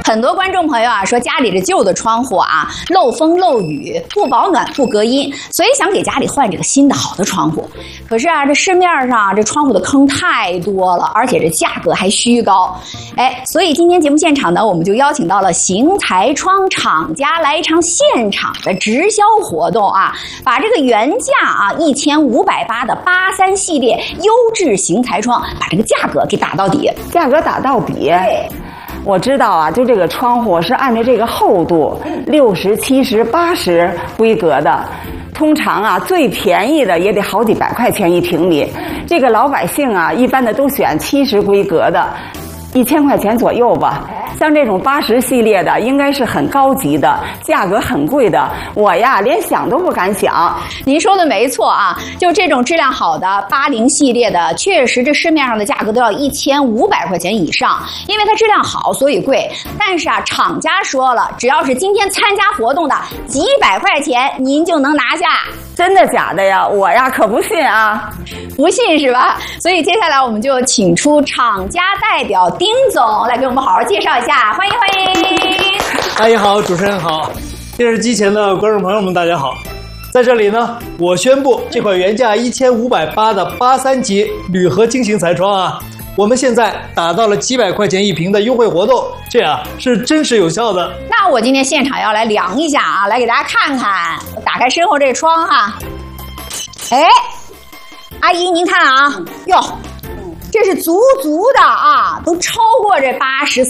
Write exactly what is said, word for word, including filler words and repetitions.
很多观众朋友啊说家里的旧的窗户啊漏风漏雨，不保暖不隔音，所以想给家里换这个新的好的窗户。可是啊，这市面上这窗户的坑太多了，而且这价格还虚高。哎，所以今天节目现场呢，我们就邀请到了邢台窗厂家来一场现场的直销活动啊，把这个原价啊一千五百八的八三系列优质邢台窗，把这个价格给打到底， 价格打到底。 对。 我知道啊，就这个窗户是按照这个厚度六十、七十、八十规格的，通常啊最便宜的也得好几百块钱一平米。这个老百姓啊，一般的都选七十规格的，一千块钱左右吧。像这种八十系列的，应该是很高级的，价格很贵的。我呀，连想都不敢想。 您说的没错啊，就这种质量好的八零系列的，确实这市面上的价格都要一千五百块钱以上，因为它质量好，所以贵。但是啊，厂家说了，只要是今天参加活动的，几百块钱您就能拿下。 真的假的呀？我呀可不信啊， 不信是吧？所以接下来我们就请出厂家代表丁总来给我们好好介绍一下，欢迎欢迎。 阿姨好，主持人好，电视机前的观众朋友们大家好。在这里呢，我宣布这款原价一千五百八的八三级铝合金型彩窗啊，我们现在打到了几百块钱一平的优惠活动，这样是真实有效的。 那我今天现场要来量一下啊，来给大家看看。我打开身后这个窗哈，哎，阿姨您看啊，哟，这是足足的啊，都超过这八十